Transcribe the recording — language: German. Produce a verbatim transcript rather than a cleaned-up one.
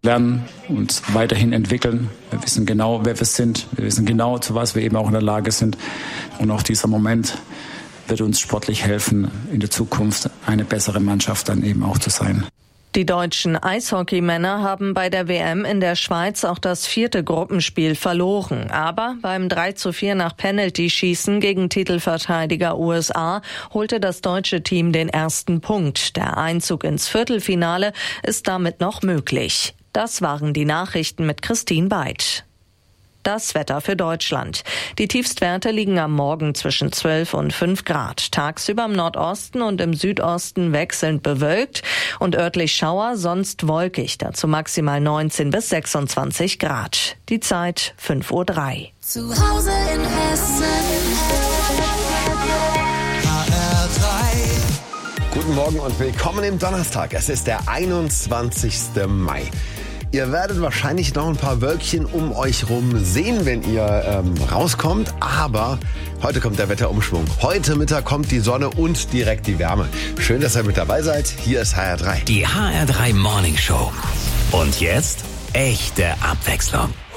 lernen, uns weiterhin entwickeln. Wir wissen genau, wer wir sind. Wir wissen genau, zu was wir eben auch in der Lage sind. Und auch dieser Moment wird uns sportlich helfen, in der Zukunft eine bessere Mannschaft dann eben auch zu sein. Die deutschen Eishockeymänner haben bei der W M in der Schweiz auch das vierte Gruppenspiel verloren. Aber beim drei zu vier nach Penalty-Schießen gegen Titelverteidiger U S A holte das deutsche Team den ersten Punkt. Der Einzug ins Viertelfinale ist damit noch möglich. Das waren die Nachrichten mit Christine Beid. Das Wetter für Deutschland. Die Tiefstwerte liegen am Morgen zwischen zwölf und fünf Grad. Tagsüber im Nordosten und im Südosten wechselnd bewölkt und örtlich Schauer, sonst wolkig. Dazu maximal neunzehn bis sechsundzwanzig Grad. Die Zeit fünf Uhr drei. Zu Hause in Hessen. H R drei. Guten Morgen und willkommen im Donnerstag. Es ist der einundzwanzigste Mai. Ihr werdet wahrscheinlich noch ein paar Wölkchen um euch rum sehen, wenn ihr ähm, rauskommt. Aber heute kommt der Wetterumschwung. Heute Mittag kommt die Sonne und direkt die Wärme. Schön, dass ihr mit dabei seid. Hier ist H R drei. Die H R drei Morning Show. Und jetzt echte Abwechslung.